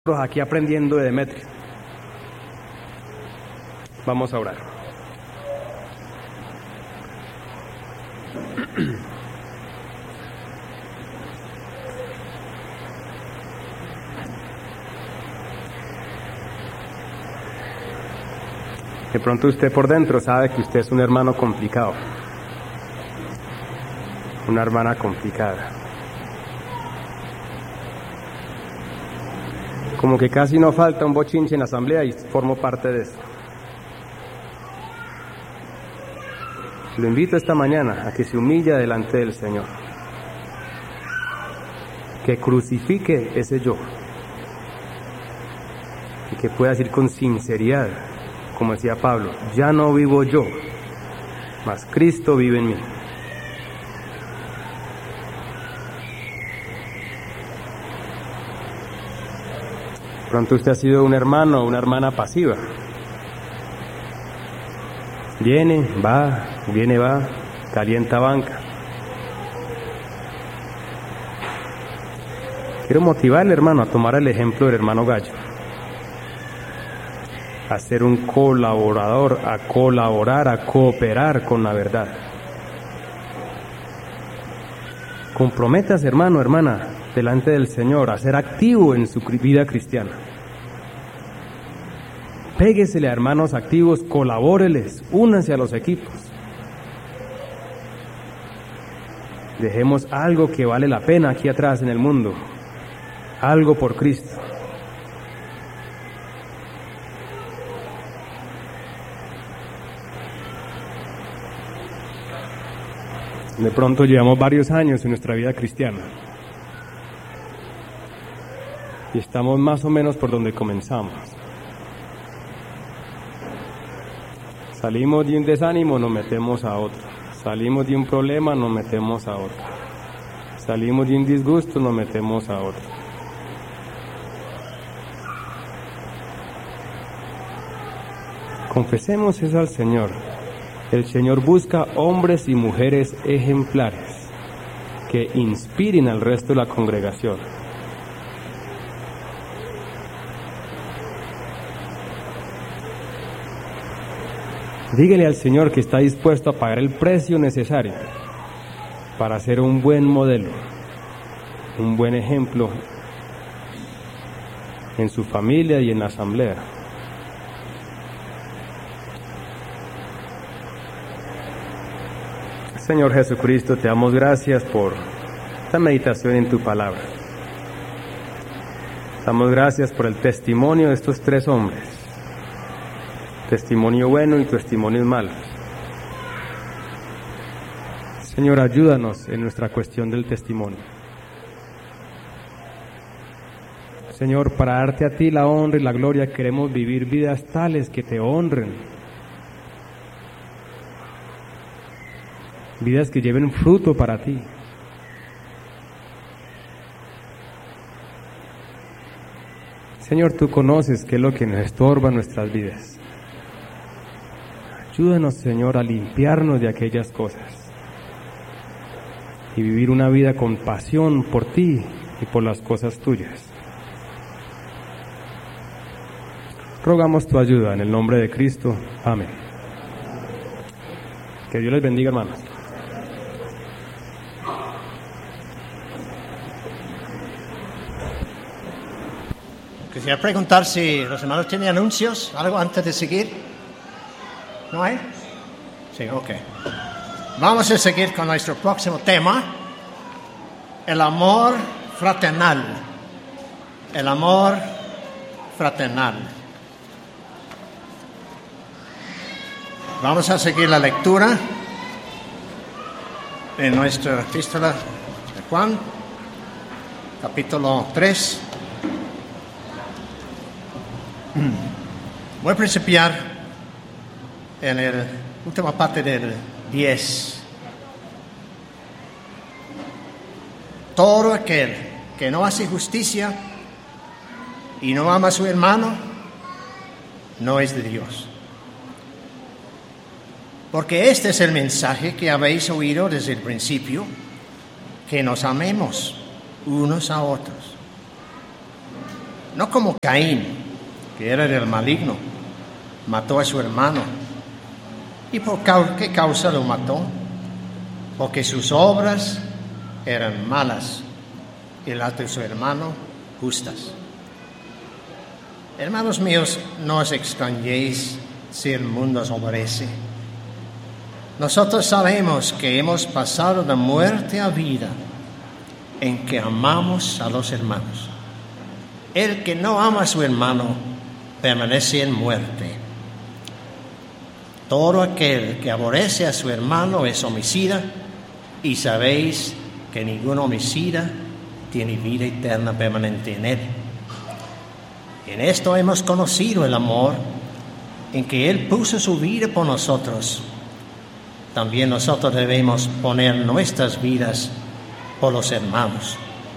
aquí aprendiendo de Demetrio. Vamos a orar. De pronto usted por dentro sabe que usted es un hermano complicado, una hermana complicada. Como que casi no falta un bochinche en la asamblea y formo parte de eso. Lo invito esta mañana a que se humille delante del Señor, que crucifique ese yo y que pueda decir con sinceridad, como decía Pablo: ya no vivo yo, mas Cristo vive en mí. Pronto usted ha sido un hermano o una hermana pasiva. Viene, va, calienta banca. Quiero motivarle, hermano, a tomar el ejemplo del hermano Gallo, a ser un colaborador, a colaborar, a cooperar con la verdad. Comprométase, hermano, hermana, delante del Señor, a ser activo en su vida cristiana. Péguesele a hermanos activos, colabóreles, únanse a los equipos. Dejemos algo que vale la pena aquí atrás en el mundo, algo por Cristo. De pronto llevamos varios años en nuestra vida cristiana y estamos más o menos por donde comenzamos. Salimos de un desánimo, nos metemos a otro. Salimos de un problema, nos metemos a otro. Salimos de un disgusto, nos metemos a otro. Confesemos eso al Señor. El Señor busca hombres y mujeres ejemplares que inspiren al resto de la congregación. Dígale al Señor que está dispuesto a pagar el precio necesario para ser un buen modelo, un buen ejemplo en su familia y en la asamblea. Señor Jesucristo, te damos gracias por esta meditación en tu palabra. Damos gracias por el testimonio de estos tres hombres. Testimonio bueno y testimonios malos. Señor, ayúdanos en nuestra cuestión del testimonio. Señor, para darte a ti la honra y la gloria, queremos vivir vidas tales que te honren. Vidas que lleven fruto para ti. Señor, tú conoces qué es lo que nos estorba en nuestras vidas. Ayúdanos, Señor, a limpiarnos de aquellas cosas y vivir una vida con pasión por ti y por las cosas tuyas. Rogamos tu ayuda en el nombre de Cristo. Amén. Que Dios les bendiga, hermanos. Quisiera preguntar si los hermanos tienen anuncios, algo antes de seguir. ¿No hay? Sí, ok. Vamos a seguir con nuestro próximo tema, el amor fraternal. El amor fraternal. Vamos a seguir la lectura de nuestra epístola de Juan, capítulo 3. Voy a principiar en la última parte del 10. Todo aquel que no hace justicia y no ama a su hermano, no es de Dios. Porque este es el mensaje que habéis oído desde el principio, que nos amemos unos a otros. no como Caín, que era del maligno, mató a su hermano. ¿Y por qué causa lo mató? Porque sus obras eran malas y las de su hermano justas. Hermanos míos, no os extrañéis si el mundo os aborrece. Nosotros sabemos que hemos pasado de muerte a vida en que amamos a los hermanos. El que no ama a su hermano permanece en muerte. Todo aquel que aborrece a su hermano es homicida, y sabéis que ningún homicida tiene vida eterna permanente en él. En esto hemos conocido el amor, en que Él puso su vida por nosotros. También nosotros debemos poner nuestras vidas por los hermanos.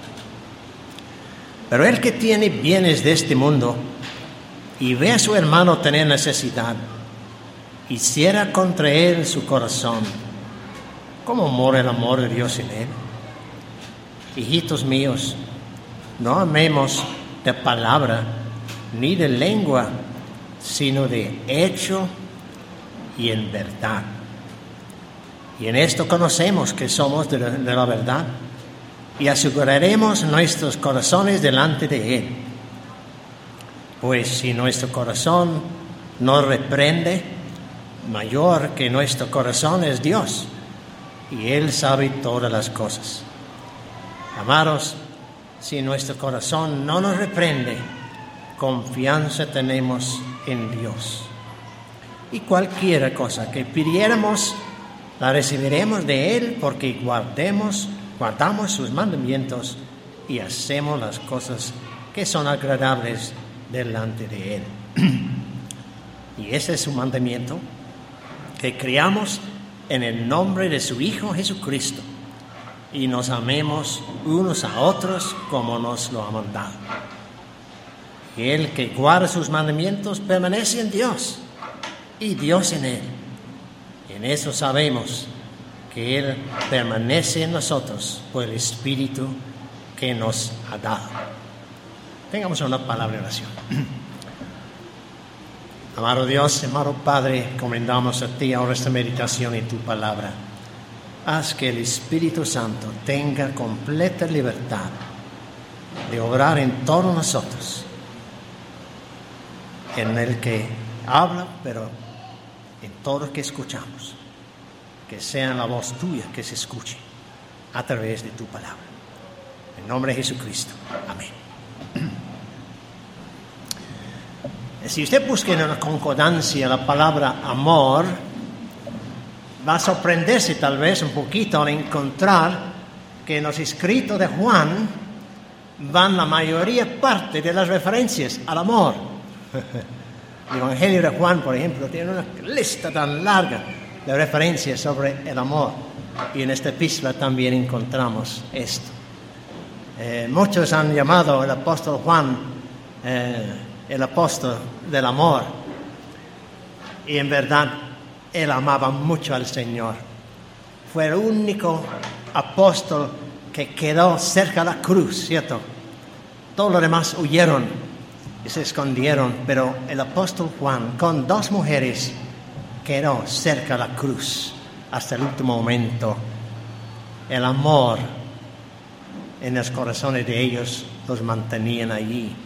Pero el que tiene bienes de este mundo y ve a su hermano tener necesidad y cierra contra él su corazón, ¿cómo mora el amor de Dios en él? Hijitos míos, no amemos de palabra ni de lengua, sino de hecho y en verdad. Y en esto conocemos que somos de la verdad, y aseguraremos nuestros corazones delante de Él. Pues si nuestro corazón nos reprende, mayor que nuestro corazón es Dios, y Él sabe todas las cosas. Amados, si nuestro corazón no nos reprende, confianza tenemos en Dios. Y cualquier cosa que pidiéramos, la recibiremos de Él, porque guardamos sus mandamientos y hacemos las cosas que son agradables delante de Él. Y ese es su mandamiento, que creamos en el nombre de su Hijo Jesucristo y nos amemos unos a otros como nos lo ha mandado. Y el que guarda sus mandamientos permanece en Dios y Dios en él. En eso sabemos que Él permanece en nosotros por el Espíritu que nos ha dado. Tengamos una palabra de oración. Amado Dios, amado Padre, encomendamos a Ti ahora esta meditación en Tu palabra. Haz que el Espíritu Santo tenga completa libertad de obrar en todos nosotros, en el que habla, pero en todo lo que escuchamos, que sea la voz Tuya que se escuche a través de Tu palabra. En nombre de Jesucristo. Amén. Si usted busca en una concordancia la palabra amor, va a sorprenderse tal vez un poquito al encontrar que en los escritos de Juan van la mayoría parte de las referencias al amor. El Evangelio de Juan, por ejemplo, tiene una lista tan larga de referencias sobre el amor, y en esta epístola también encontramos esto. Muchos han llamado al apóstol Juan el apóstol del amor, y en verdad él amaba mucho al Señor. Fue el único apóstol que quedó cerca de la cruz, ¿cierto? Todos los demás huyeron y se escondieron, pero el apóstol Juan, con 2 mujeres, quedó cerca de la cruz hasta el último momento. El amor en los corazones de ellos los mantenían allí.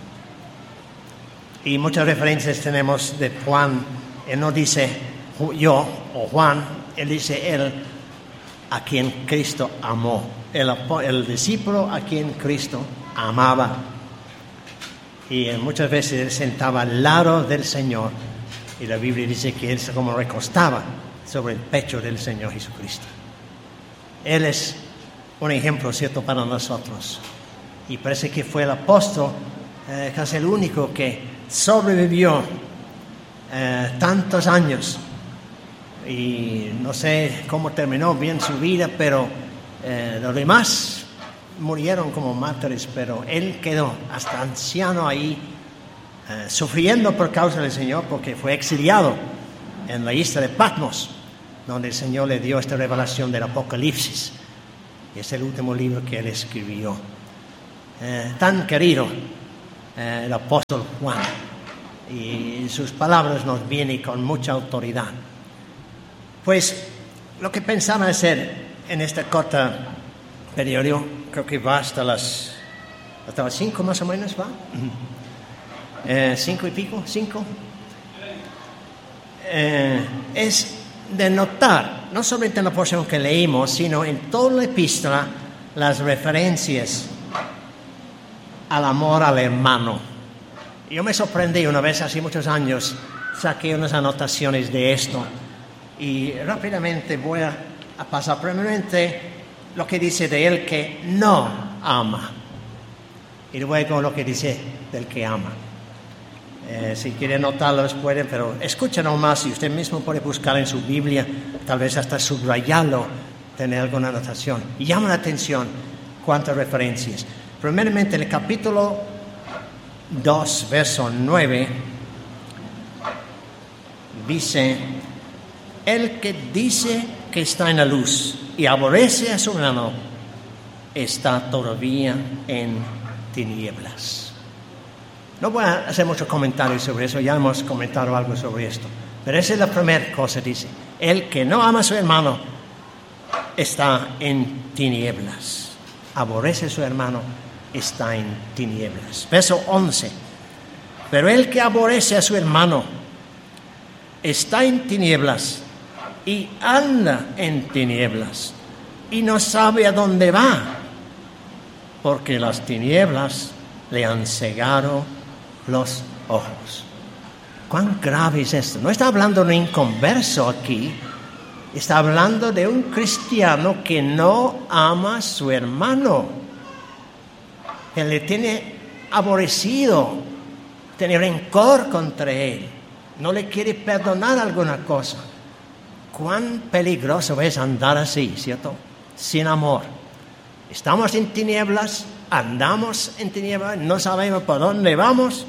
Y muchas referencias tenemos de Juan. Él no dice yo o Juan, él dice él, a quien Cristo amó. El discípulo a quien Cristo amaba. Y muchas veces él sentaba al lado del Señor, y la Biblia dice que él se como recostaba sobre el pecho del Señor Jesucristo. Él es un ejemplo, ¿cierto?, para nosotros. Y parece que fue el apóstol, casi el único que sobrevivió tantos años. Y no sé cómo terminó bien su vida, pero los demás murieron como mártires, pero él quedó hasta anciano ahí, sufriendo por causa del Señor, porque fue exiliado en la isla de Patmos, donde el Señor le dio esta revelación del Apocalipsis. Y es el último libro que él escribió. Tan querido el apóstol Juan. Y sus palabras nos vienen con mucha autoridad. Pues lo que pensaba hacer en este corto periodo, creo que va hasta las 5 más o menos, ¿va? 5 y pico, 5. Es de notar, no solamente en la porción que leímos, sino en toda la epístola, las referencias al amor al hermano. Yo me sorprendí una vez, hace muchos años, saqué unas anotaciones de esto y rápidamente voy a pasar primeramente lo que dice de él que no ama y luego lo que dice del que ama. Si quieren notarlos pueden, pero escuchen nomás y usted mismo puede buscar en su Biblia, tal vez hasta subrayarlo, tener alguna anotación. Y llama la atención cuántas referencias. Primeramente en el capítulo 2, verso 9, dice: el que dice que está en la luz y aborrece a su hermano está todavía en tinieblas. No voy a hacer muchos comentarios sobre eso, ya hemos comentado algo sobre esto, pero esa es la primera cosa, dice: el que no ama a su hermano está en tinieblas, aborrece a su hermano está en tinieblas. Verso 11: pero el que aborrece a su hermano está en tinieblas y anda en tinieblas y no sabe a dónde va, porque las tinieblas le han cegado los ojos. ¿Cuán grave es esto? No está hablando de un inconverso aquí, está hablando de un cristiano que no ama a su hermano, que le tiene aborrecido, tiene rencor contra él, no le quiere perdonar alguna cosa. Cuán peligroso es andar así, ¿cierto? Sin amor. Estamos en tinieblas, andamos en tinieblas, no sabemos por dónde vamos.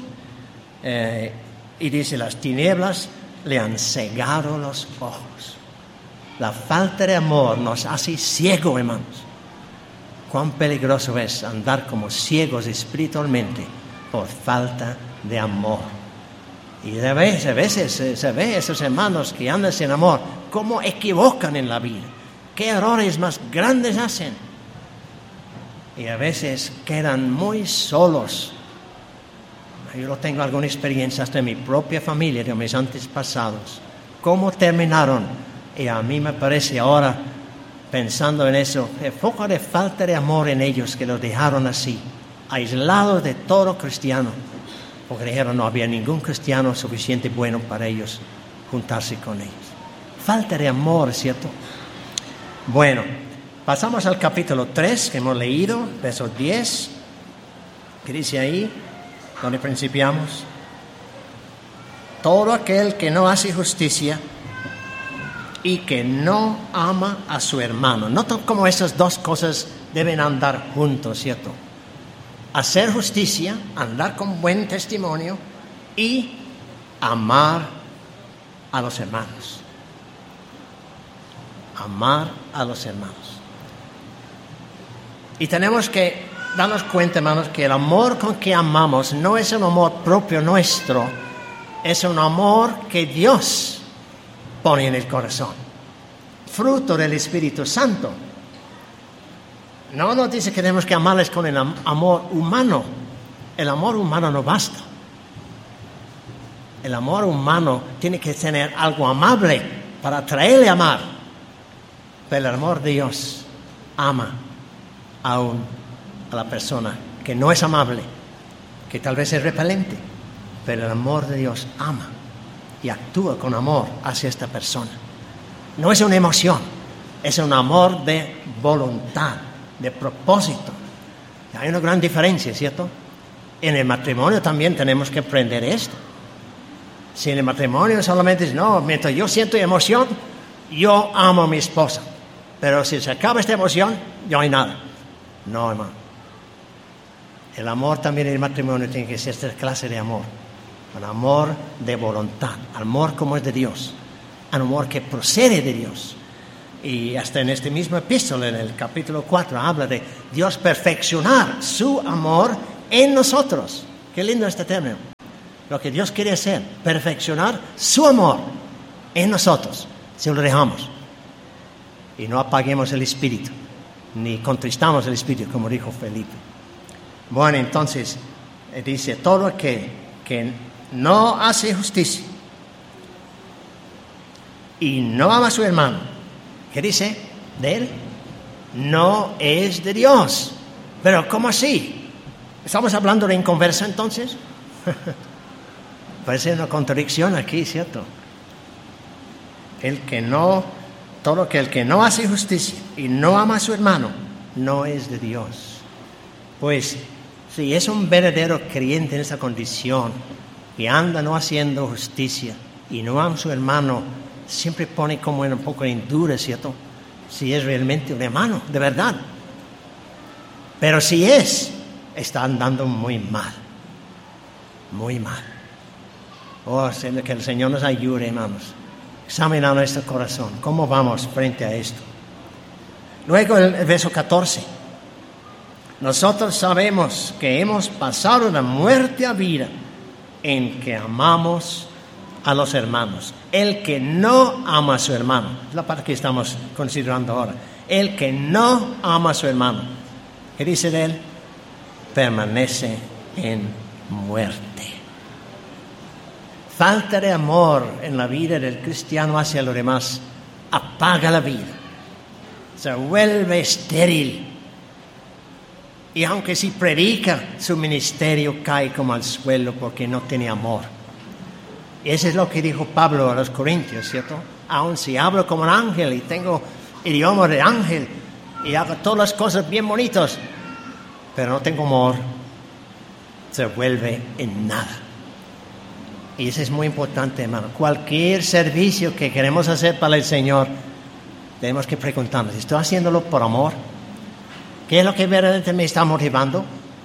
Y dice: las tinieblas le han cegado los ojos. La falta de amor nos hace ciegos, hermanos. Cuán peligroso es andar como ciegos espiritualmente por falta de amor. Y a veces se ve a esos hermanos que andan sin amor, cómo equivocan en la vida, qué errores más grandes hacen. Y a veces quedan muy solos. Yo tengo alguna experiencia hasta en mi propia familia, de mis antepasados, cómo terminaron. Y a mí me parece ahora, pensando en eso, el poco de falta de amor en ellos, que los dejaron así, aislados de todo cristiano, porque dijeron no había ningún cristiano suficiente bueno para ellos juntarse con ellos. Falta de amor, ¿cierto? Bueno, pasamos al capítulo 3 que hemos leído, verso 10, que dice ahí, donde principiamos: todo aquel que no hace justicia y que no ama a su hermano. Nota cómo esas dos cosas deben andar juntos, ¿cierto? Hacer justicia, andar con buen testimonio y amar a los hermanos. Amar a los hermanos. Y tenemos que darnos cuenta, hermanos, que el amor con que amamos no es un amor propio nuestro, es un amor que Dios pone en el corazón, fruto del Espíritu Santo. No nos dice que tenemos que amarles con el amor humano. El amor humano no basta. El amor humano tiene que tener algo amable para atraerle a amar. Pero el amor de Dios ama aún a la persona que no es amable, que tal vez es repelente, pero el amor de Dios ama y actúa con amor hacia esta persona. No es una emoción, es un amor de voluntad, de propósito. Hay una gran diferencia, ¿cierto? En el matrimonio también tenemos que aprender esto. Si en el matrimonio solamente es, no, mientras yo siento emoción, yo amo a mi esposa, pero si se acaba esta emoción, no hay nada. No, hermano. El amor también en el matrimonio tiene que ser esta clase de amor. Un amor de voluntad, amor como es de Dios, un amor que procede de Dios. Y hasta en este mismo epístola, en el capítulo 4, habla de Dios perfeccionar su amor en nosotros. Qué lindo este término. Lo que Dios quiere hacer, perfeccionar su amor en nosotros, si lo dejamos. Y no apaguemos el espíritu, ni contristamos el espíritu, como dijo Felipe. Bueno, entonces, dice, todo aquel que no hace justicia y no ama a su hermano, ¿qué dice de él? No es de Dios. Pero ¿cómo así? ¿Estamos hablando de inconverso entonces? Parece una contradicción aquí, ¿cierto? El que no hace justicia y no ama a su hermano, no es de Dios. Pues, si es un verdadero creyente en esa condición y anda no haciendo justicia y no ama a su hermano, siempre pone como un poco en duda, ¿cierto? Si es realmente un hermano, de verdad. Pero si está andando muy mal. Muy mal. Oh, que el Señor nos ayude, hermanos. Examinar nuestro corazón. ¿Cómo vamos frente a esto? Luego el verso 14. Nosotros sabemos que hemos pasado de muerte a vida en que amamos a los hermanos. El que no ama a su hermano, es la parte que estamos considerando ahora. El que no ama a su hermano, ¿qué dice de él? Permanece en muerte. Falta de amor en la vida del cristiano hacia los demás apaga la vida, se vuelve estéril. Y aunque si predica, su ministerio cae como al suelo porque no tiene amor. Y eso es lo que dijo Pablo a los Corintios, ¿cierto? Aun si hablo como un ángel y tengo idioma de ángel y hago todas las cosas bien bonitas, pero no tengo amor, se vuelve en nada. Y eso es muy importante, hermano. Cualquier servicio que queremos hacer para el Señor, tenemos que preguntarnos, ¿estoy haciéndolo por amor? ¿Qué es lo que verdaderamente me está motivando?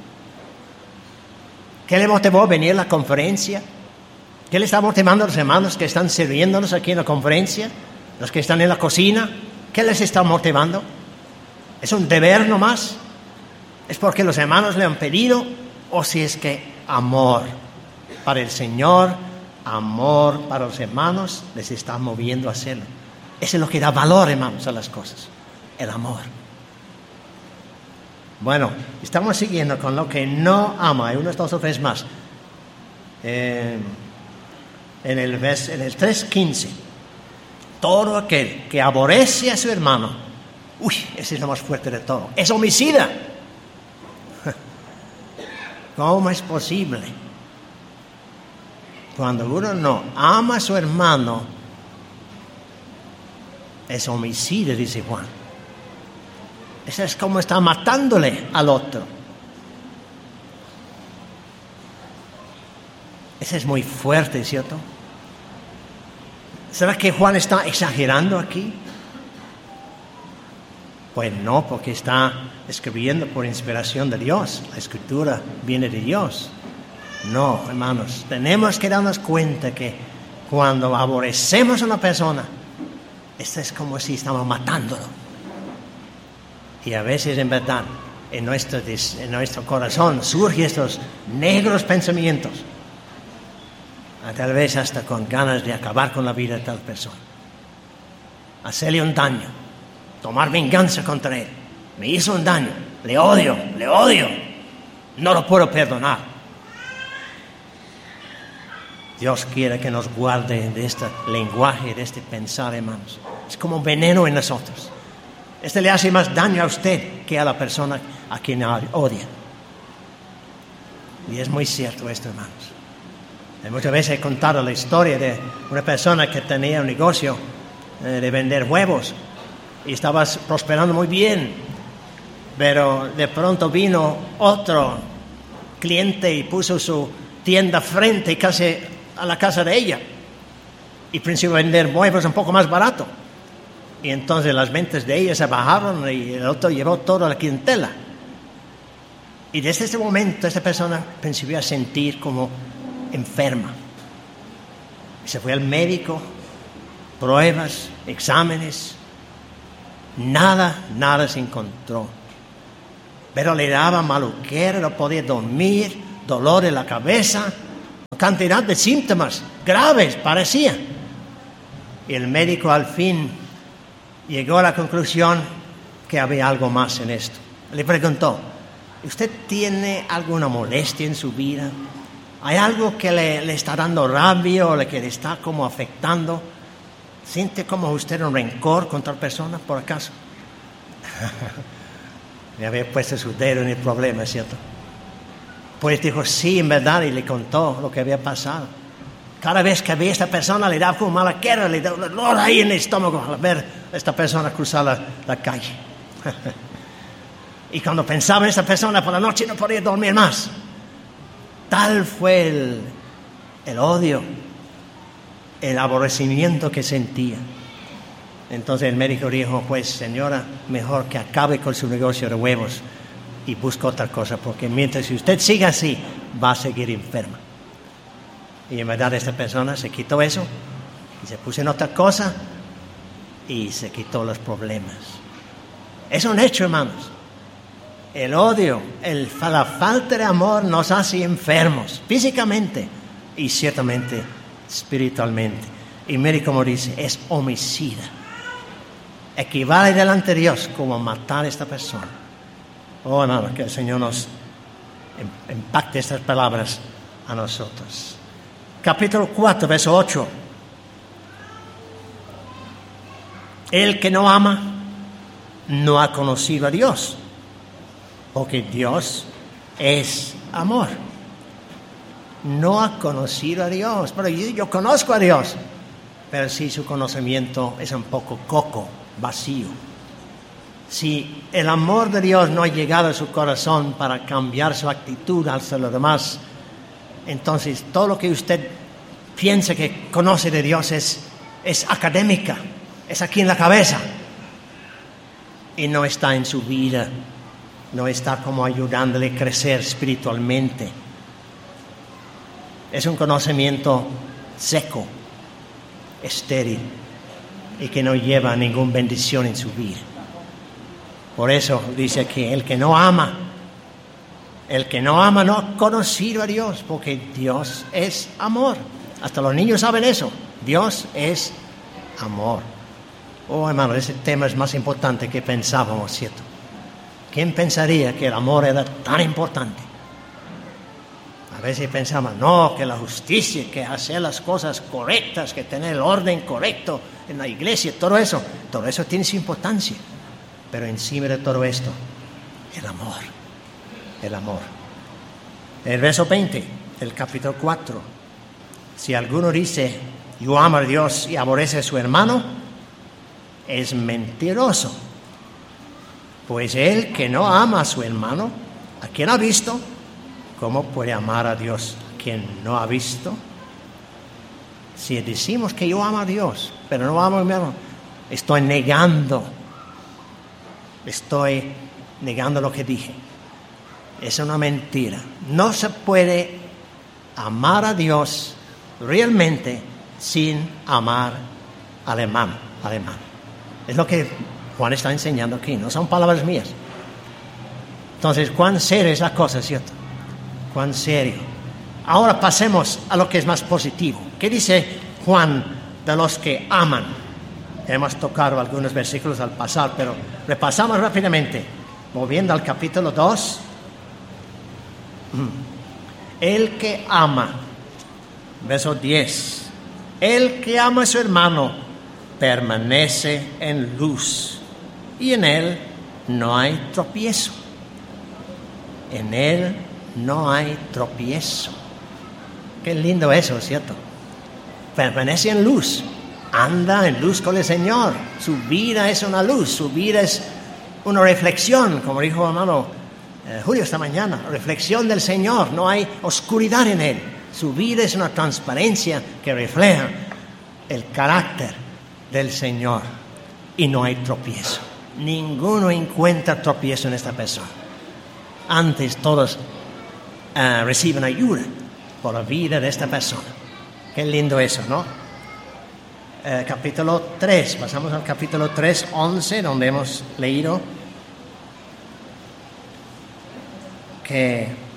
¿Qué le motivó a venir a la conferencia? ¿Qué le está motivando a los hermanos que están sirviéndonos aquí en la conferencia? ¿Los que están en la cocina? ¿Qué les está motivando? ¿Es un deber nomás? ¿Es porque los hermanos le han pedido? ¿O si es que amor para el Señor, amor para los hermanos, les está moviendo a hacerlo? Eso es lo que da valor, hermanos, a las cosas. El amor. Bueno, estamos siguiendo con lo que no ama. Hay unos 2 o 3 más. En el 3:15. Todo aquel que aborrece a su hermano, ese es lo más fuerte de todo, es homicida. ¿Cómo es posible? Cuando uno no ama a su hermano, es homicida, dice Juan. Eso es como está matándole al otro. Eso es muy fuerte, ¿cierto? ¿Será que Juan está exagerando aquí? Pues no, porque está escribiendo por inspiración de Dios. La escritura viene de Dios. No, hermanos, tenemos que darnos cuenta que cuando aborrecemos a una persona, esto es como si estamos matándolo. Y a veces, en verdad, en nuestro corazón surgen estos negros pensamientos. Tal vez hasta con ganas de acabar con la vida de tal persona. Hacerle un daño. Tomar venganza contra él. Me hizo un daño. Le odio. No lo puedo perdonar. Dios quiere que nos guarde de este lenguaje, de este pensar, hermanos. Es como un veneno en nosotros. Este le hace más daño a usted que a la persona a quien odia. Y es muy cierto esto, hermanos. Muchas veces he contado la historia de una persona que tenía un negocio de vender huevos y estaba prosperando muy bien, pero de pronto vino otro cliente y puso su tienda frente casi a la casa de ella y principió a vender huevos un poco más barato. Y entonces las ventas de ella se bajaron y el otro llevó toda la clientela. Y desde ese momento esta persona principió a sentir como enferma. Y se fue al médico, pruebas, exámenes, nada se encontró. Pero le daba maluquera, no podía dormir, dolor en la cabeza, cantidad de síntomas graves parecía. Y el médico al fin llegó a la conclusión que había algo más en esto. Le preguntó, ¿usted tiene alguna molestia en su vida? ¿Hay algo que le está dando rabia o que le está como afectando? ¿Siente como usted un rencor contra persona, por acaso? Le había puesto su dedo en el problema, ¿cierto? Pues dijo, sí, en verdad, y le contó lo que había pasado. Cada vez que veía a esta persona le daba como mala cara, le daba dolor ahí en el estómago al ver a esta persona cruzar la calle. Y cuando pensaba en esta persona por la noche no podía dormir más. Tal fue el odio, el aborrecimiento que sentía. Entonces el médico dijo, pues señora, mejor que acabe con su negocio de huevos y busque otra cosa, porque mientras usted siga así, va a seguir enferma. Y en verdad esta persona se quitó eso y se puso en otra cosa y se quitó los problemas. Es un hecho, hermanos. El odio, la falta de amor nos hace enfermos físicamente y ciertamente espiritualmente. Y mire cómo dice, es homicida. Equivale delante de Dios como matar a esta persona. Oh, hermano, que el Señor nos impacte estas palabras a nosotros. Capítulo 4, verso 8. El que no ama no ha conocido a Dios, porque Dios es amor. No ha conocido a Dios. Pero yo conozco a Dios, pero sí su conocimiento es un poco coco, vacío. Si el amor de Dios no ha llegado a su corazón para cambiar su actitud hacia los demás, entonces todo lo que usted piensa que conoce de Dios es académica, es aquí en la cabeza y no está en su vida, no está como ayudándole a crecer espiritualmente. Es un conocimiento seco, estéril y que no lleva ninguna bendición en su vida. Por eso dice que el que no ama no ha conocido a Dios, porque Dios es amor. Hasta los niños saben eso. Dios es amor. Oh, hermano, ese tema es más importante que pensábamos, ¿cierto? ¿Quién pensaría que el amor era tan importante? A veces pensamos, no, que la justicia, que hacer las cosas correctas, que tener el orden correcto en la iglesia, todo eso tiene su importancia. Pero encima de todo esto, el amor. El verso 20 del capítulo 4. Si alguno dice, yo amo a Dios y aborrece a su hermano, es mentiroso. Pues el que no ama a su hermano, ¿a quien ha visto? ¿Cómo puede amar a Dios a quien no ha visto? Si decimos que yo amo a Dios, pero no amo a mi hermano, estoy negando lo que dije. Es una mentira. No se puede amar a Dios realmente sin amar al hermano. Es lo que Juan está enseñando aquí, no son palabras mías. Entonces, cuán serio es la cosa, ¿cierto? Cuán serio. Ahora pasemos a lo que es más positivo. ¿Qué dice Juan de los que aman? Hemos tocado algunos versículos al pasar, pero repasamos rápidamente. Moviendo al capítulo 2. El que ama, verso 10. El que ama a su hermano permanece en luz, y en él no hay tropiezo. En él no hay tropiezo. Qué lindo eso, ¿cierto? Permanece en luz. Anda en luz con el Señor. Su vida es una luz, su vida es una reflexión, como dijo hermano Julio esta mañana, reflexión del Señor, no hay oscuridad en él. Su vida es una transparencia que refleja el carácter del Señor y no hay tropiezo. Ninguno encuentra tropiezo en esta persona. Antes todos reciben ayuda por la vida de esta persona. Qué lindo eso, ¿no? Capítulo 3, pasamos al capítulo 3, 11, donde hemos leído que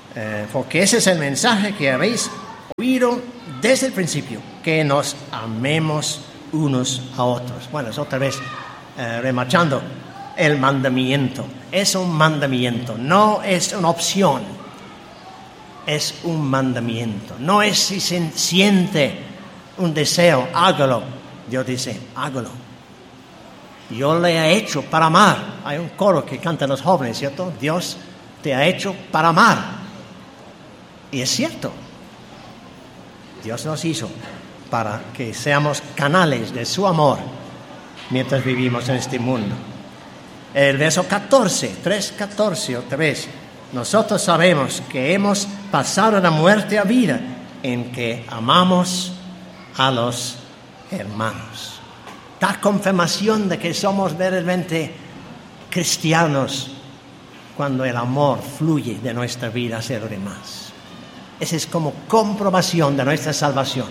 porque ese es el mensaje que habéis oído desde el principio, que nos amemos unos a otros. Bueno, es otra vez remarchando el mandamiento. Es un mandamiento, no es una opción. Es un mandamiento. No es si se siente un deseo, hágalo. Dios dice, hágalo. Yo le he hecho para amar. Hay un coro que cantan los jóvenes, ¿cierto? Dios te ha hecho para amar. Y es cierto. Dios nos hizo para que seamos canales de su amor mientras vivimos en este mundo. El verso 14, 3:14, otra vez. Nosotros sabemos que hemos pasado de la muerte a vida en que amamos a los hermanos. Da confirmación de que somos verdaderamente cristianos cuando el amor fluye de nuestra vida hacia los demás. Esa es como comprobación de nuestra salvación.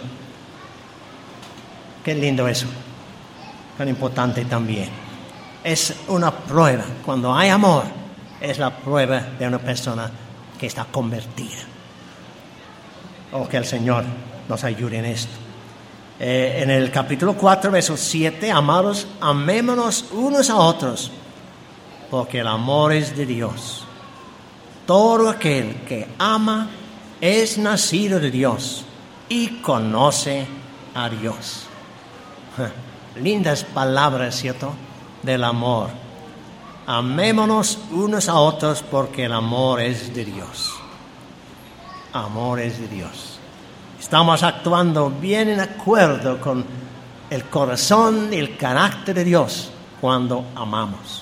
Qué lindo eso, tan importante también. Es una prueba, cuando hay amor, es la prueba de una persona que está convertida. Oh, que el Señor nos ayude en esto. En el capítulo 4, verso 7, amados, amémonos unos a otros, porque el amor es de Dios. Todo aquel que ama es nacido de Dios y conoce a Dios. Lindas palabras, ¿cierto? Del amor. Amémonos unos a otros porque el amor es de Dios. Amor es de Dios. Estamos actuando bien en acuerdo con el corazón y el carácter de Dios cuando amamos.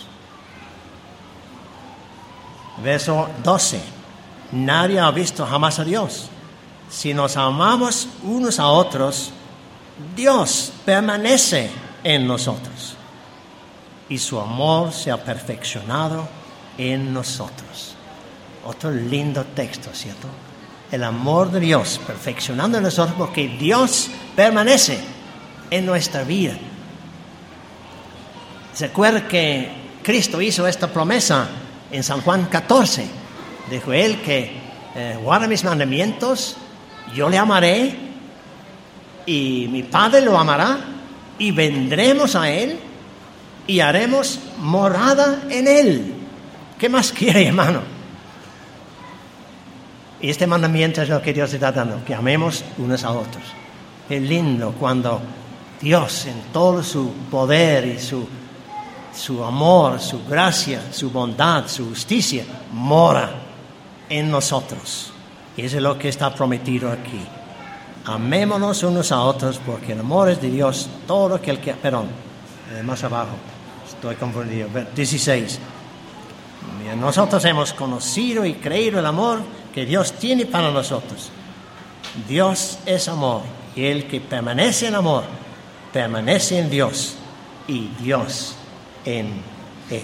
Verso 12. Nadie ha visto jamás a Dios. Si nos amamos unos a otros, Dios permanece en nosotros y su amor se ha perfeccionado en nosotros. Otro lindo texto, ¿cierto? El amor de Dios perfeccionando en nosotros porque Dios permanece en nuestra vida. ¿Se acuerda que Cristo hizo esta promesa en San Juan 14? Dijo él que guarda mis mandamientos, yo le amaré y mi Padre lo amará y vendremos a él y haremos morada en él. ¿Qué más quiere, hermano? Y este mandamiento es lo que Dios está dando, que amemos unos a otros. Qué lindo cuando Dios en todo su poder y su amor, su gracia, su bondad, su justicia, mora en nosotros. Y eso es lo que está prometido aquí. Amémonos unos a otros porque el amor es de Dios. Todo aquel que... Perdón, más abajo, estoy confundido. 16. Nosotros hemos conocido y creído el amor que Dios tiene para nosotros. Dios es amor y el que permanece en amor permanece en Dios y Dios en él.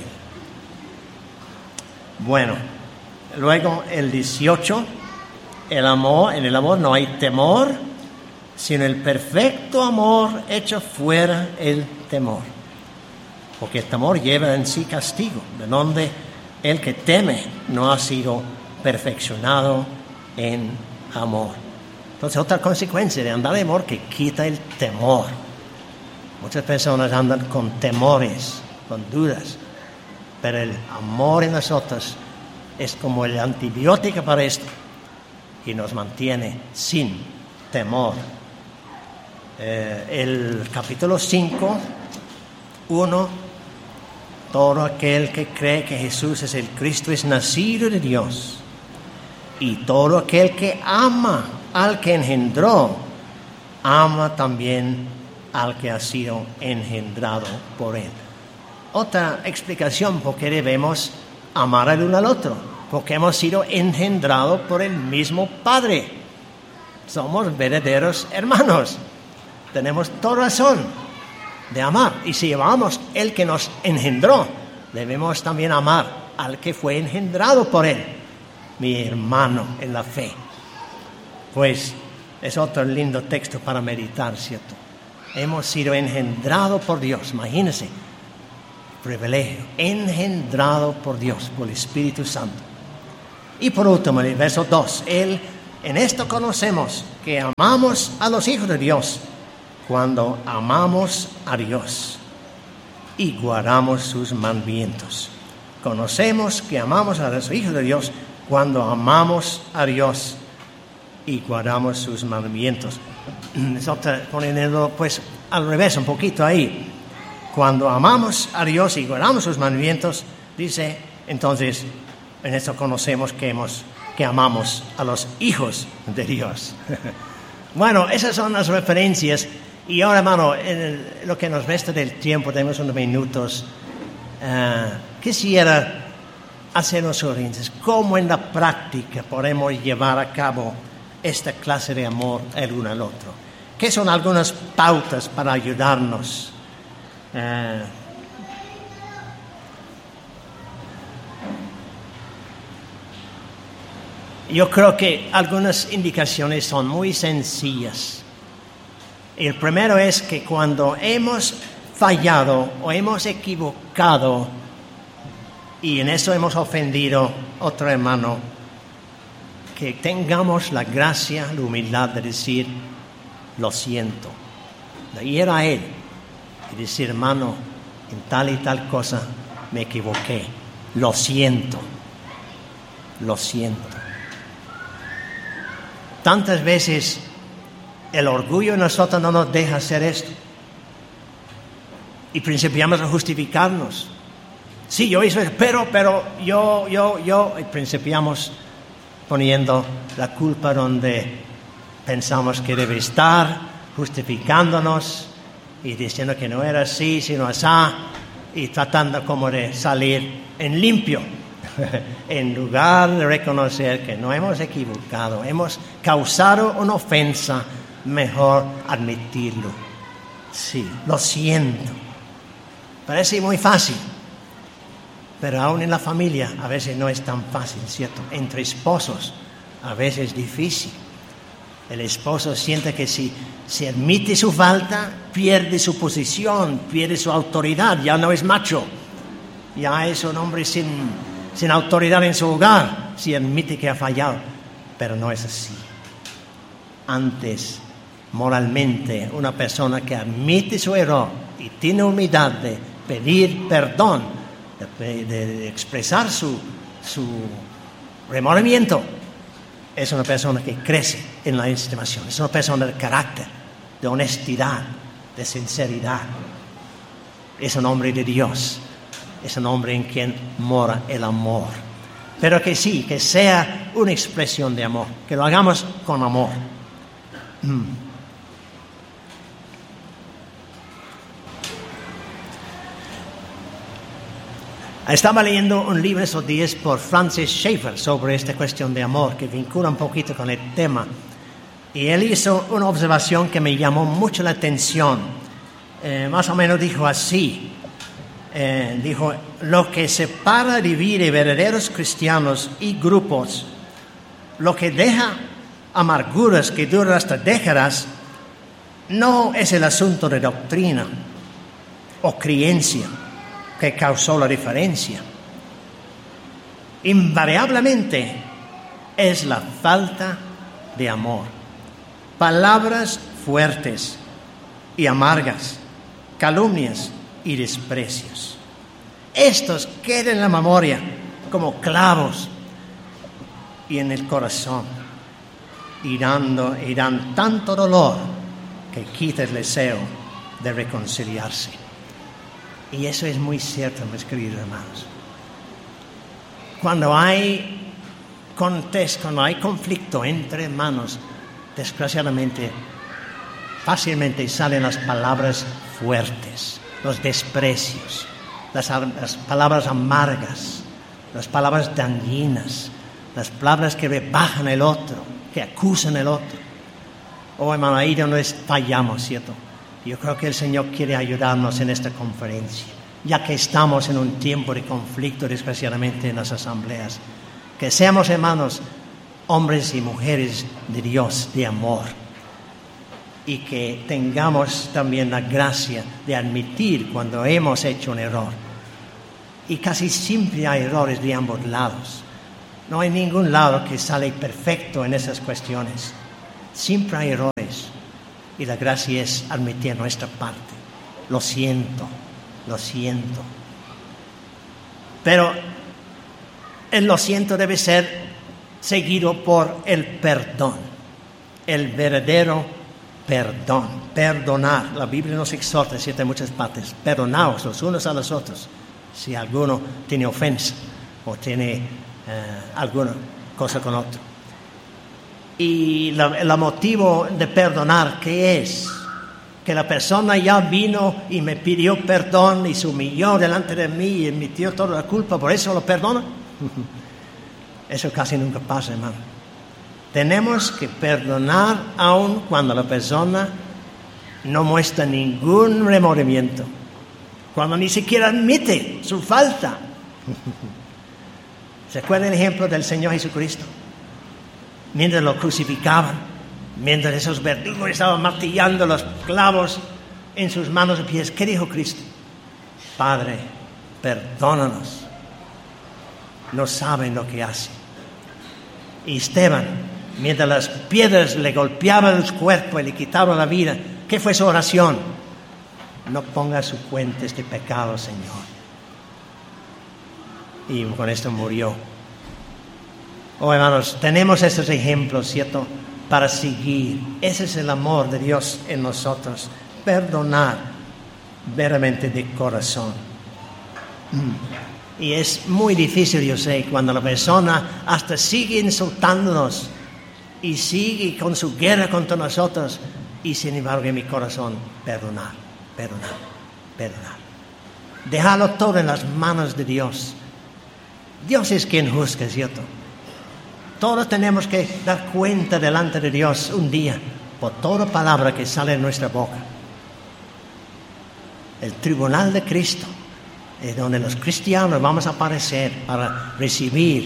Bueno, luego el 18, en el amor no hay temor, sino el perfecto amor echa fuera el temor. Porque el temor lleva en sí castigo, de donde el que teme no ha sido perfeccionado en amor. Entonces, otra consecuencia de andar en amor que quita el temor. Muchas personas andan con temores, con dudas, pero el amor en nosotros es como el antibiótico para esto y nos mantiene sin temor. El capítulo 5, 1, todo aquel que cree que Jesús es el Cristo es nacido de Dios. Y todo aquel que ama al que engendró, ama también al que ha sido engendrado por él. Otra explicación por qué debemos amar el uno al otro, porque hemos sido engendrados por el mismo Padre. Somos verdaderos hermanos. Tenemos toda razón de amar. Y si amamos el que nos engendró, debemos también amar al que fue engendrado por él, mi hermano en la fe. Pues es otro lindo texto para meditar, ¿cierto? Hemos sido engendrados por Dios, imagínense, privilegio, engendrado por Dios, por el Espíritu Santo. Y por último, en el verso 2, en esto conocemos que amamos a los hijos de Dios cuando amamos a Dios y guardamos sus mandamientos. Conocemos que amamos a los hijos de Dios cuando amamos a Dios y guardamos sus mandamientos. Poniéndolo pues al revés un poquito ahí. Cuando amamos a Dios y guardamos sus mandamientos, dice, entonces en esto conocemos que amamos a los hijos de Dios. Bueno, esas son las referencias. Y ahora, hermano, en lo que nos resta del tiempo, tenemos unos minutos, quisiera hacer unas sugerencias. ¿Cómo en la práctica podemos llevar a cabo esta clase de amor el uno al otro? ¿Qué son algunas pautas para ayudarnos? Yo creo que algunas indicaciones son muy sencillas. El primero es que cuando hemos fallado o hemos equivocado y en eso hemos ofendido a otro hermano, que tengamos la gracia, la humildad de decir, lo siento, de ir a él y decir, hermano, en tal y tal cosa me equivoqué, lo siento. Tantas veces el orgullo en nosotros no nos deja hacer esto. Y principiamos a justificarnos. Sí, yo hice eso, pero yo. Y principiamos poniendo la culpa donde pensamos que debe estar, justificándonos y diciendo que no era así, sino así, y tratando como de salir en limpio. En lugar de reconocer que no hemos equivocado, hemos causado una ofensa, mejor admitirlo. Sí, lo siento. Parece muy fácil, pero aún en la familia a veces no es tan fácil, ¿cierto? Entre esposos a veces es difícil. El esposo siente que si se admite su falta, pierde su posición, pierde su autoridad, ya no es macho, ya es un hombre sin autoridad en su hogar, si admite que ha fallado. Pero no es así. Antes, moralmente, una persona que admite su error y tiene humildad de pedir perdón, de expresar su remordimiento, es una persona que crece en la estimación, es una persona de carácter, de honestidad, de sinceridad. Es un hombre de Dios. Es un hombre en quien mora el amor. Pero que sí, que sea una expresión de amor, que lo hagamos con amor. Estaba leyendo un libro esos días por Francis Schaeffer sobre esta cuestión de amor, que vincula un poquito con el tema. Y él hizo una observación que me llamó mucho la atención. Más o menos dijo así. Dijo, lo que separa, divide verdaderos cristianos y grupos, lo que deja amarguras que duran hasta décadas, no es el asunto de doctrina o creencia que causó la diferencia. Invariablemente es la falta de amor. Palabras fuertes y amargas, calumnias y desprecios. Estos quedan en la memoria como clavos y en el corazón, y dan tanto dolor que quita el deseo de reconciliarse. Y eso es muy cierto, mis queridos hermanos. Cuando hay conflicto entre hermanos, desgraciadamente, fácilmente salen las palabras fuertes, los desprecios, las palabras amargas, las palabras dañinas, las palabras que rebajan el otro, que acusan el otro. Oh, hermano, ahí donde fallamos, ¿cierto? Yo creo que el Señor quiere ayudarnos en esta conferencia, ya que estamos en un tiempo de conflicto, desgraciadamente, en las asambleas. Que seamos, hermanos, hombres y mujeres de Dios, de amor, y que tengamos también la gracia de admitir cuando hemos hecho un error. Y casi siempre hay errores de ambos lados. No hay ningún lado que sale perfecto en esas cuestiones. Siempre hay errores. Y la gracia es admitir nuestra parte. Lo siento. Pero el lo siento debe ser seguido por el perdón. El verdadero perdón. Perdonar. La Biblia nos exhorta, cierto, en muchas partes. Perdonaos los unos a los otros. Si alguno tiene ofensa o tiene alguna cosa con otro. Y el motivo de perdonar, ¿qué es? Que la persona ya vino y me pidió perdón y se humilló delante de mí y admitió toda la culpa, ¿por eso lo perdona? Eso casi nunca pasa, hermano. Tenemos que perdonar aun cuando la persona no muestra ningún remordimiento, cuando ni siquiera admite su falta. ¿Se acuerdan el ejemplo del Señor Jesucristo? Mientras lo crucificaban, mientras esos verdugos estaban martillando los clavos en sus manos y pies, ¿qué dijo Cristo? Padre, perdónanos, no saben lo que hacen. Y Esteban, mientras las piedras le golpeaban el cuerpo y le quitaban la vida, ¿qué fue su oración? No ponga a su cuenta este pecado, Señor. Y con esto murió. Oh, hermanos, tenemos estos ejemplos, ¿cierto?, para seguir. Ese es el amor de Dios en nosotros. Perdonar verdaderamente de corazón. Y es muy difícil, yo sé, cuando la persona hasta sigue insultándonos y sigue con su guerra contra nosotros, y sin embargo en mi corazón, perdonar. Dejarlo todo en las manos de Dios. Dios es quien juzga, ¿cierto? Todos tenemos que dar cuenta delante de Dios un día por toda palabra que sale de nuestra boca. El tribunal de Cristo es donde los cristianos vamos a aparecer para recibir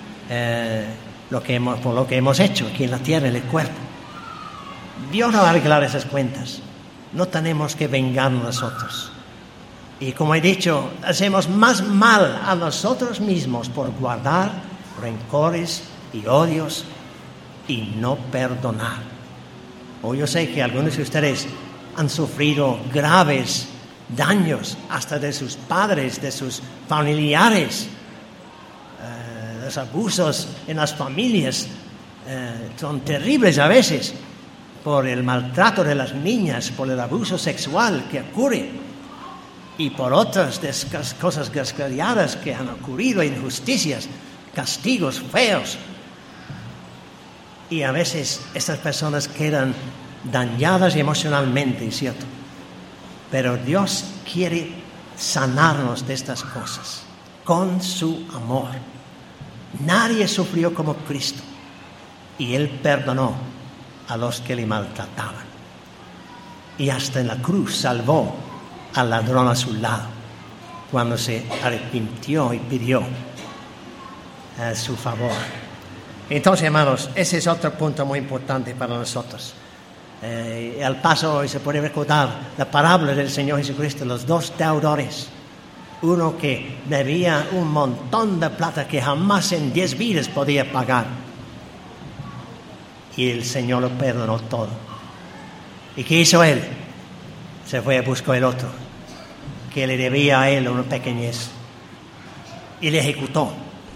por lo que hemos hecho aquí en la tierra, en el cuerpo. Dios no va a arreglar esas cuentas. No tenemos que vengarnos nosotros. Y como he dicho, hacemos más mal a nosotros mismos por guardar rencores y odios y no perdonar. Yo sé que algunos de ustedes han sufrido graves daños hasta de sus padres, de sus familiares. Los abusos en las familias son terribles a veces, por el maltrato de las niñas, por el abuso sexual que ocurre y por otras cosas desgraciadas que han ocurrido, injusticias, castigos feos. Y a veces estas personas quedan dañadas emocionalmente, ¿cierto? Pero Dios quiere sanarnos de estas cosas con su amor. Nadie sufrió como Cristo y Él perdonó a los que le maltrataban. Y hasta en la cruz salvó al ladrón a su lado cuando se arrepintió y pidió su favor. Entonces, hermanos, ese es otro punto muy importante para nosotros. Al paso hoy se puede recordar la parábola del Señor Jesucristo, los dos deudores. Uno que debía un montón de plata que jamás en 10 vidas podía pagar. Y el Señor lo perdonó todo. ¿Y qué hizo él? Se fue a buscar el otro, que le debía a él una pequeñez. Y le ejecutó.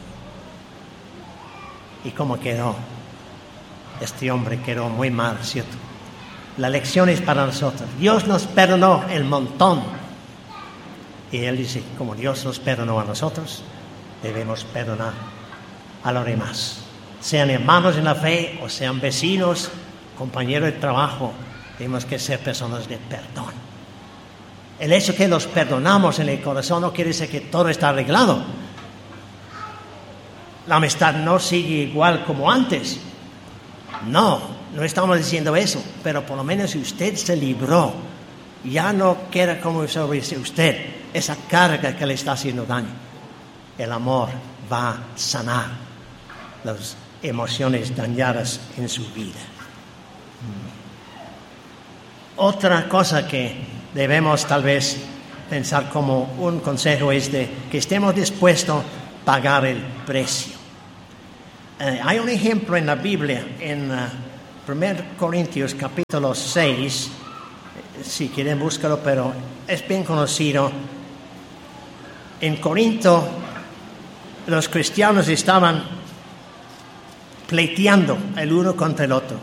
¿Y cómo quedó? Este hombre quedó muy mal, ¿cierto? La lección es para nosotros. Dios nos perdonó el montón. Y Él dice, como Dios nos perdonó a nosotros, debemos perdonar a los demás. Sean hermanos en la fe o sean vecinos, compañeros de trabajo, tenemos que ser personas de perdón. El hecho que los perdonamos en el corazón no quiere decir que todo está arreglado. La amistad no sigue igual como antes. No estamos diciendo eso, pero por lo menos si usted se libró, ya no queda como sobre usted esa carga que le está haciendo daño. El amor va a sanar las emociones dañadas en su vida. Otra cosa que debemos tal vez pensar como un consejo es de que estemos dispuestos a pagar el precio. Hay un ejemplo en la Biblia, en 1 Corintios capítulo 6, si quieren búscalo, pero es bien conocido. En Corinto los cristianos estaban pleiteando el uno contra el otro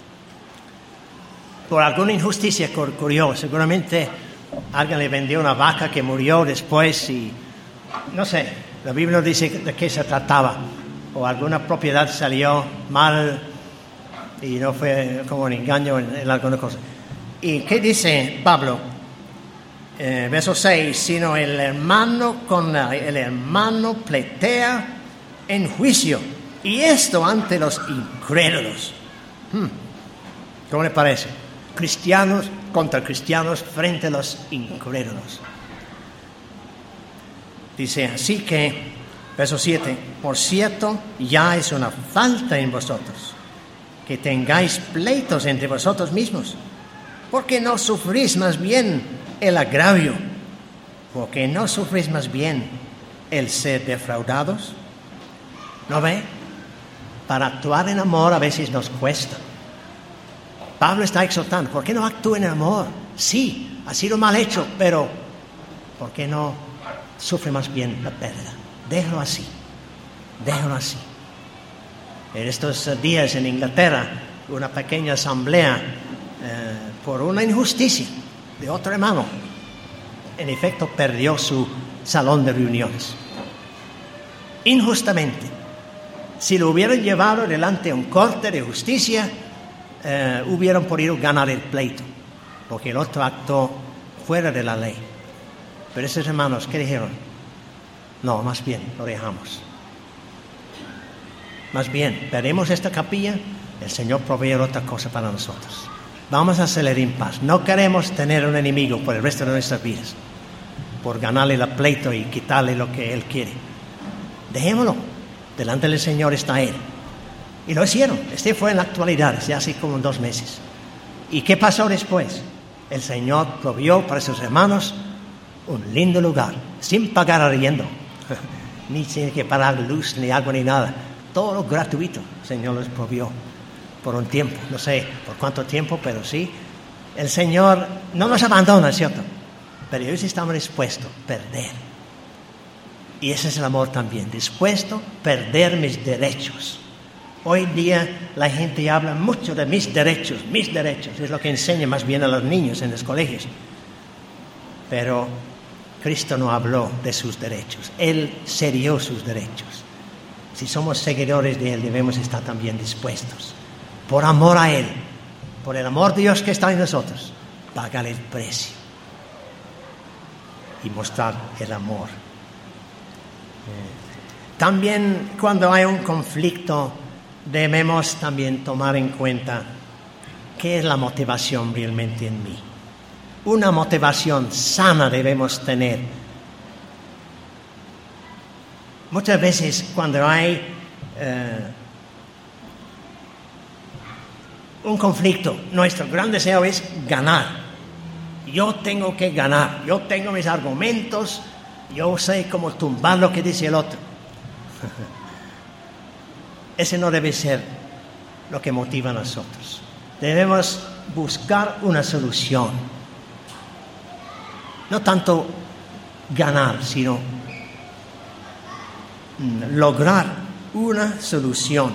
por alguna injusticia que ocurrió. Seguramente alguien le vendió una vaca que murió después y no sé, la Biblia dice de qué se trataba, o alguna propiedad salió mal y no fue como un engaño en alguna cosa. ¿Y qué dice Pablo? Verso 6, sino el hermano con el hermano pletea en juicio, y esto ante los incrédulos. ¿Cómo le parece? Cristianos contra cristianos frente a los incrédulos. Dice así que, verso 7, por cierto, ya es una falta en vosotros que tengáis pleitos entre vosotros mismos, porque no sufrís más bien el agravio, porque no sufrís más bien el ser defraudados. ¿No ve? Para actuar en amor a veces nos cuesta. Pablo está exhortando, ¿por qué no actúen en amor? Sí, ha sido mal hecho, pero ¿por qué no sufre más bien la pérdida? Déjalo así, déjalo así. En estos días en Inglaterra, una pequeña asamblea por una injusticia de otro hermano, en efecto perdió su salón de reuniones. Injustamente. Si lo hubieran llevado delante de un corte de justicia, hubieran podido ganar el pleito, porque el otro actuó fuera de la ley. Pero esos hermanos, ¿qué dijeron? No, más bien, lo dejamos. Más bien, veremos esta capilla, el Señor provee otra cosa para nosotros. Vamos a hacerle en paz. No queremos tener un enemigo por el resto de nuestras vidas, por ganarle el pleito y quitarle lo que Él quiere. Dejémoslo. Delante del Señor está Él. Y lo hicieron. Este fue en la actualidad, ya hace como 2 meses. ¿Y qué pasó después? El Señor provió para sus hermanos un lindo lugar, sin pagar arriendo. Ni tiene que pagar luz, ni agua, ni nada. Todo lo gratuito el Señor les provió por un tiempo. No sé por cuánto tiempo, pero sí. El Señor no nos abandona, ¿cierto? Pero ellos estaban dispuestos a perder. Y ese es el amor también, dispuesto a perder mis derechos. Hoy día la gente habla mucho de mis derechos, es lo que enseña más bien a los niños en los colegios. Pero Cristo no habló de sus derechos, Él cedió sus derechos. Si somos seguidores de Él, debemos estar también dispuestos, por amor a Él, por el amor de Dios que está en nosotros, pagar el precio y mostrar el amor. También cuando hay un conflicto debemos también tomar en cuenta qué es la motivación realmente en mí. Una motivación sana debemos tener. Muchas veces cuando hay un conflicto, nuestro gran deseo es ganar. Yo tengo que ganar, yo tengo mis argumentos, yo sé cómo tumbar lo que dice el otro. Ese no debe ser lo que motiva a nosotros. Debemos buscar una solución. No tanto ganar, sino lograr una solución.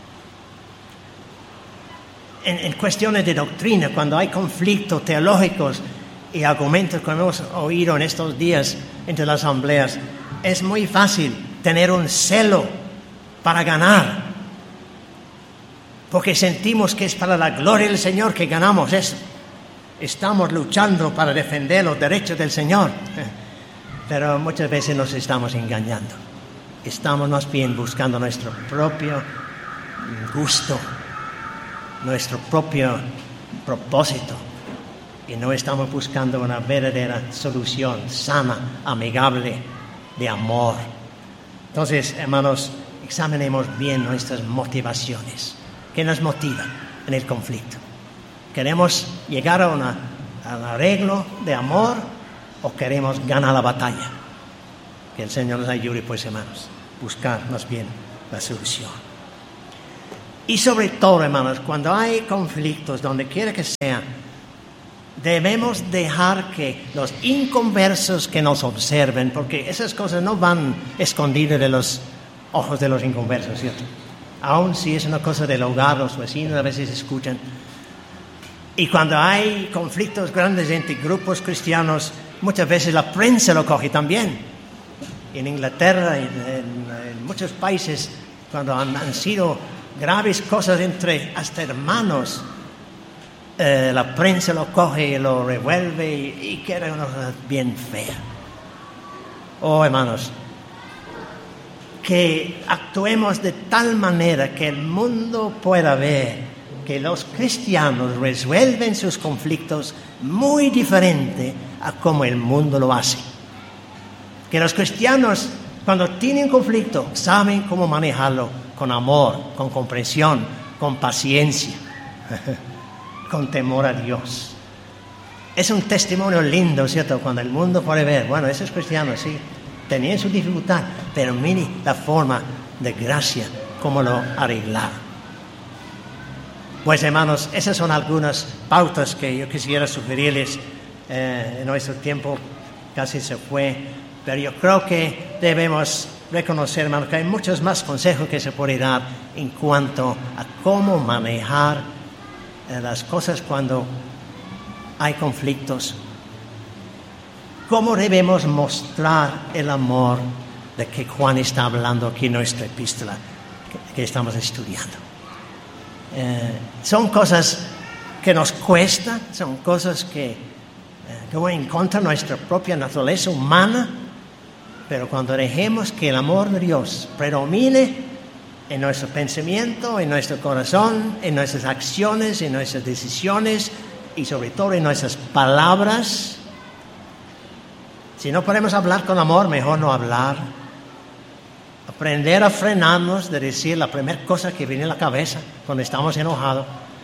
En cuestiones de doctrina, cuando hay conflictos teológicos y argumentos que hemos oído en estos días entre las asambleas, es muy fácil tener un celo para ganar, porque sentimos que es para la gloria del Señor que ganamos eso. Estamos luchando para defender los derechos del Señor, pero muchas veces nos estamos engañando. Estamos más bien buscando nuestro propio gusto, nuestro propio propósito, y no estamos buscando una verdadera solución sana, amigable, de amor. Entonces, hermanos, examinemos bien nuestras motivaciones. ¿Qué nos motiva en el conflicto? ¿Queremos llegar a un arreglo de amor o queremos ganar la batalla? Que el Señor nos ayude, pues, hermanos, buscar más bien la solución. Y sobre todo, hermanos, cuando hay conflictos, donde quiera que sea, debemos dejar que los inconversos que nos observen, porque esas cosas no van escondidas de los ojos de los inconversos, ¿cierto? Aun si es una cosa del hogar, los vecinos a veces escuchan. Y cuando hay conflictos grandes entre grupos cristianos, muchas veces la prensa lo coge también. En Inglaterra, en muchos países, cuando han sido graves cosas entre hasta hermanos, la prensa lo coge y lo revuelve y queda una cosa bien fea. Oh, hermanos, que actuemos de tal manera que el mundo pueda ver que los cristianos resuelven sus conflictos muy diferente a como el mundo lo hace. Que los cristianos, cuando tienen conflicto, saben cómo manejarlo con amor, con comprensión, con paciencia, con temor a Dios. Es un testimonio lindo, ¿cierto? Cuando el mundo puede ver, bueno, esos cristianos sí, tenían su dificultad, pero mire la forma de gracia, cómo lo arreglaron. Pues hermanos, esas son algunas pautas que yo quisiera sugerirles. En nuestro tiempo casi se fue, pero yo creo que debemos reconocer, hermanos, que hay muchos más consejos que se pueden dar en cuanto a cómo manejar las cosas cuando hay conflictos. ¿Cómo debemos mostrar el amor de que Juan está hablando aquí en nuestra epístola que estamos estudiando? Son cosas que nos cuestan, son cosas que van en contra de nuestra propia naturaleza humana, pero cuando dejemos que el amor de Dios predomine en nuestro pensamiento, en nuestro corazón, en nuestras acciones, en nuestras decisiones y sobre todo en nuestras palabras, si no podemos hablar con amor, mejor no hablar. Aprender a frenarnos de decir la primera cosa que viene a la cabeza cuando estamos enojados.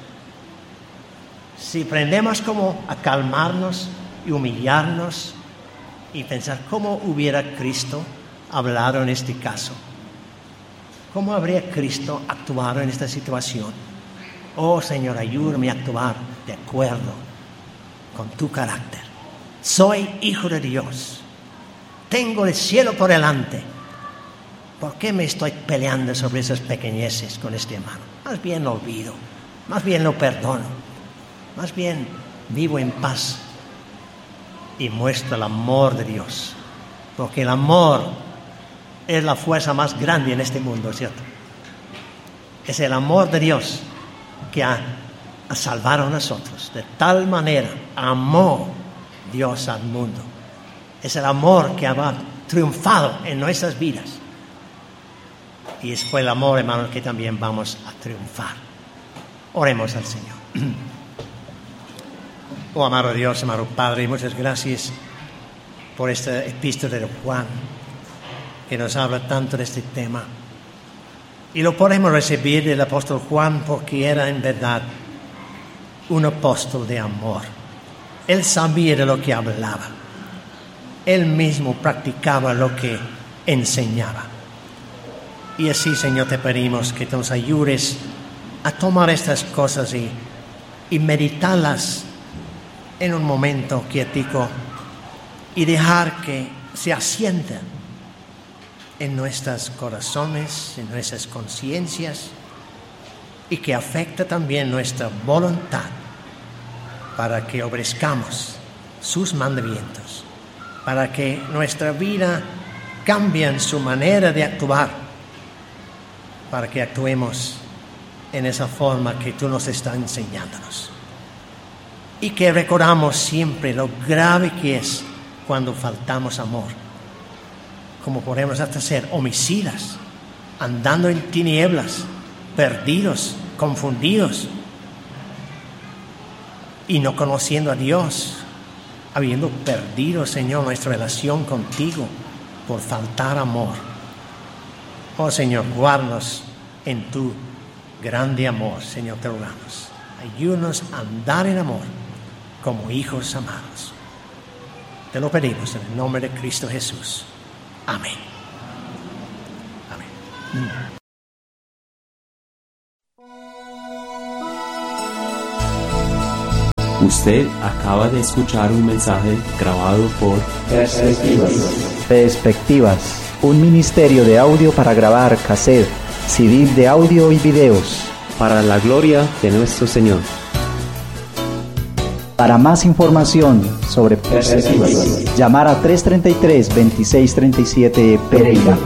Si aprendemos como a calmarnos y humillarnos y pensar cómo hubiera Cristo hablado en este caso, cómo habría Cristo actuado en esta situación. Oh Señor, ayúdame a actuar de acuerdo con tu carácter. Soy hijo de Dios, tengo el cielo por delante. ¿Por qué me estoy peleando sobre esas pequeñeces con este hermano? Más bien lo olvido, más bien lo perdono, más bien vivo en paz y muestro el amor de Dios. Porque el amor es la fuerza más grande en este mundo, ¿cierto? Es el amor de Dios que ha salvado a nosotros. De tal manera amó Dios al mundo. Es el amor que ha triunfado en nuestras vidas. Y es por el amor, hermanos, que también vamos a triunfar. Oremos al Señor. Oh, amado Dios, amado Padre, muchas gracias por esta epístola de Juan, que nos habla tanto de este tema. Y lo podemos recibir del apóstol Juan porque era en verdad un apóstol de amor. Él sabía de lo que hablaba. Él mismo practicaba lo que enseñaba. Y así, Señor, te pedimos que nos ayudes a tomar estas cosas y meditarlas en un momento quietico y dejar que se asienten en nuestros corazones, en nuestras conciencias y que afecte también nuestra voluntad para que obedezcamos sus mandamientos, para que nuestra vida cambie en su manera de actuar, para que actuemos en esa forma que tú nos estás enseñándonos. Y que recordamos siempre lo grave que es cuando faltamos amor. Como podemos hasta ser homicidas, andando en tinieblas, perdidos, confundidos, y no conociendo a Dios, habiendo perdido, Señor, nuestra relación contigo por faltar amor. Oh Señor, guárdanos en tu grande amor, Señor, te rogamos. Ayúdanos a andar en amor como hijos amados. Te lo pedimos en el nombre de Cristo Jesús. Amén. Amén. Usted acaba de escuchar un mensaje grabado por Perspectivas, un ministerio de audio para grabar cassette, CD de audio y videos. para la gloria de nuestro Señor. Para más información sobre Perspectivas, llamar a 333-2637 Pereira.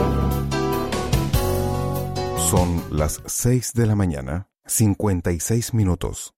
Son las 6 de la mañana, 56 minutos.